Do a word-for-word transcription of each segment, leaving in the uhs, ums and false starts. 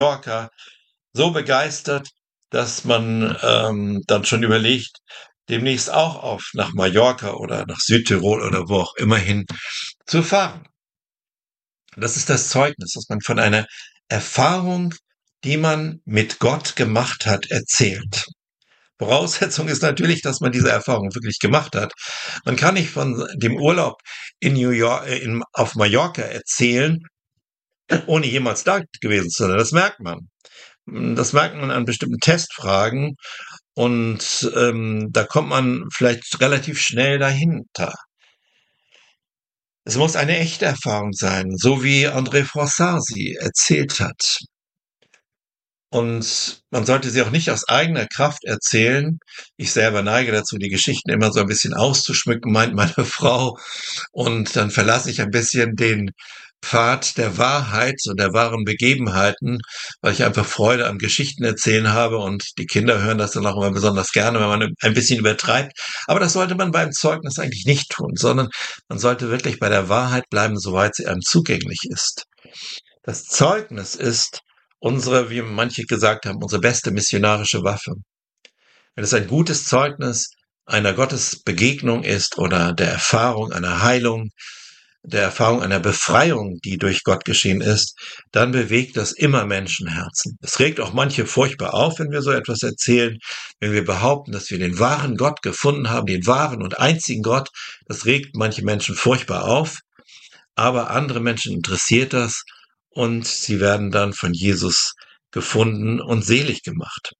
Mallorca so begeistert, dass man ähm, dann schon überlegt, demnächst auch auf nach Mallorca oder nach Südtirol oder wo auch immer hin zu fahren. Das ist das Zeugnis, dass man von einer Erfahrung, die man mit Gott gemacht hat, erzählt. Voraussetzung ist natürlich, dass man diese Erfahrung wirklich gemacht hat. Man kann nicht von dem Urlaub in New York, äh, in, auf Mallorca erzählen, ohne jemals da gewesen zu sein. Das merkt man. Das merkt man an bestimmten Testfragen und ähm, da kommt man vielleicht relativ schnell dahinter. Es muss eine echte Erfahrung sein, so wie André Froissart sie erzählt hat. Und man sollte sie auch nicht aus eigener Kraft erzählen. Ich selber neige dazu, die Geschichten immer so ein bisschen auszuschmücken, meint meine Frau. Und dann verlasse ich ein bisschen den Pfad der Wahrheit und der wahren Begebenheiten, weil ich einfach Freude am Geschichten erzählen habe. Und die Kinder hören das dann auch immer besonders gerne, wenn man ein bisschen übertreibt. Aber das sollte man beim Zeugnis eigentlich nicht tun, sondern man sollte wirklich bei der Wahrheit bleiben, soweit sie einem zugänglich ist. Das Zeugnis ist unsere, wie manche gesagt haben, unsere beste missionarische Waffe. Wenn es ein gutes Zeugnis einer Gottesbegegnung ist oder der Erfahrung einer Heilung, der Erfahrung einer Befreiung, die durch Gott geschehen ist, dann bewegt das immer Menschenherzen. Es regt auch manche furchtbar auf, wenn wir so etwas erzählen, wenn wir behaupten, dass wir den wahren Gott gefunden haben, den wahren und einzigen Gott. Das regt manche Menschen furchtbar auf, aber andere Menschen interessiert das und sie werden dann von Jesus gefunden und selig gemacht.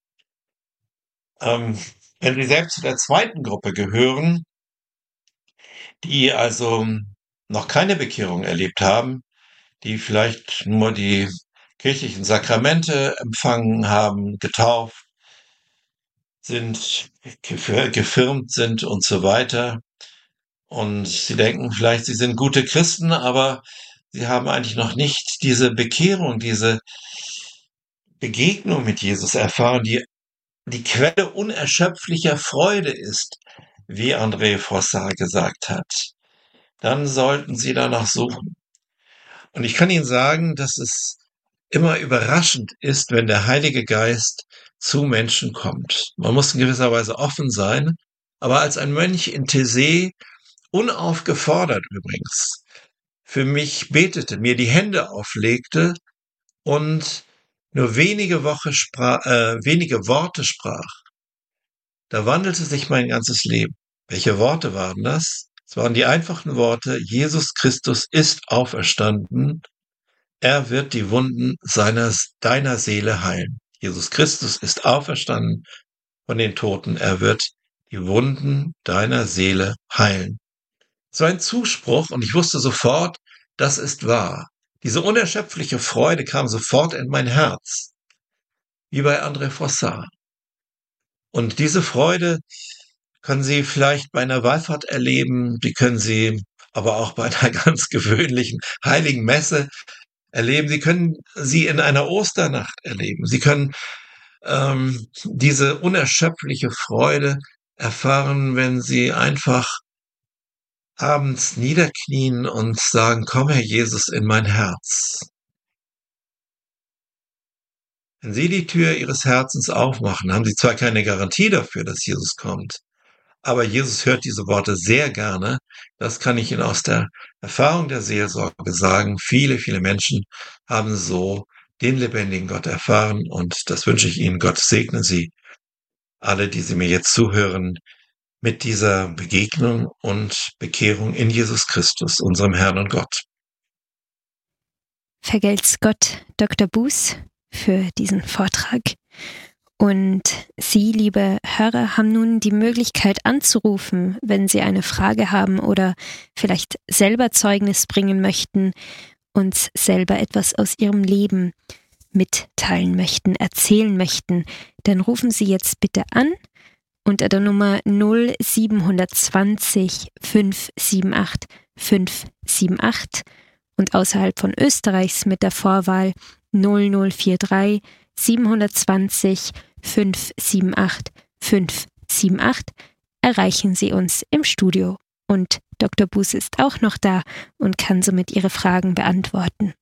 Ähm, wenn Sie selbst zu der zweiten Gruppe gehören, die also noch keine Bekehrung erlebt haben, die vielleicht nur die kirchlichen Sakramente empfangen haben, getauft sind, gefirmt sind und so weiter, und Sie denken vielleicht, Sie sind gute Christen, aber Sie haben eigentlich noch nicht diese Bekehrung, diese Begegnung mit Jesus erfahren, die die Quelle unerschöpflicher Freude ist, wie André Froissart gesagt hat. Dann sollten Sie danach suchen. Und ich kann Ihnen sagen, dass es immer überraschend ist, wenn der Heilige Geist zu Menschen kommt. Man muss in gewisser Weise offen sein, aber als ein Mönch in Taizé, unaufgefordert übrigens, für mich betete, mir die Hände auflegte und nur wenige, Woche sprach, äh, wenige Worte sprach, da wandelte sich mein ganzes Leben. Welche Worte waren das? Es waren die einfachen Worte: Jesus Christus ist auferstanden. Er wird die Wunden seiner, deiner Seele heilen. Jesus Christus ist auferstanden von den Toten. Er wird die Wunden deiner Seele heilen. So ein Zuspruch, und ich wusste sofort, das ist wahr. Diese unerschöpfliche Freude kam sofort in mein Herz, wie bei André Froissart. Und diese Freude können Sie vielleicht bei einer Wallfahrt erleben, die können Sie aber auch bei einer ganz gewöhnlichen heiligen Messe erleben. Sie können sie in einer Osternacht erleben. Sie können ähm, diese unerschöpfliche Freude erfahren, wenn Sie einfach abends niederknien und sagen: Komm, Herr Jesus, in mein Herz. Wenn Sie die Tür Ihres Herzens aufmachen, haben Sie zwar keine Garantie dafür, dass Jesus kommt, aber Jesus hört diese Worte sehr gerne. Das kann ich Ihnen aus der Erfahrung der Seelsorge sagen. Viele, viele Menschen haben so den lebendigen Gott erfahren, und das wünsche ich Ihnen. Gott segne Sie alle, die Sie mir jetzt zuhören, mit dieser Begegnung und Bekehrung in Jesus Christus, unserem Herrn und Gott. Vergelt's Gott, Doktor Buß, für diesen Vortrag. Und Sie, liebe Hörer, haben nun die Möglichkeit anzurufen, wenn Sie eine Frage haben oder vielleicht selber Zeugnis bringen möchten, uns selber etwas aus Ihrem Leben mitteilen möchten, erzählen möchten. Dann rufen Sie jetzt bitte an unter der Nummer null sieben zwei null fünf sieben acht fünf sieben acht und außerhalb von Österreichs mit der Vorwahl null null vier drei sieben zwei null fünf sieben acht fünf sieben acht erreichen Sie uns im Studio. Und Doktor Buß ist auch noch da und kann somit Ihre Fragen beantworten.